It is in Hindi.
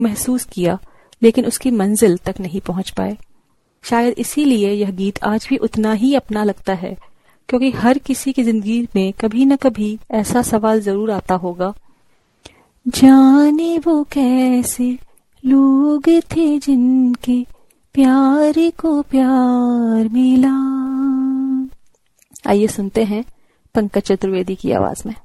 महसूस किया, लेकिन उसकी मंजिल तक नहीं पहुंच पाए। शायद इसीलिए यह गीत आज भी उतना ही अपना लगता है, क्योंकि हर किसी की जिंदगी में कभी न कभी ऐसा सवाल जरूर आता होगा, जाने वो कैसे लोग थे जिनके प्यार को प्यार मिला। आइए सुनते हैं पंकज चतुर्वेदी की आवाज में।